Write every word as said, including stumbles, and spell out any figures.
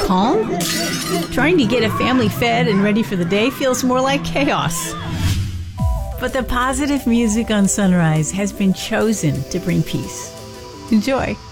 calm? Trying to get a family fed and ready for the day feels more like chaos. But the positive music on Sunrise has been chosen to bring peace. Enjoy.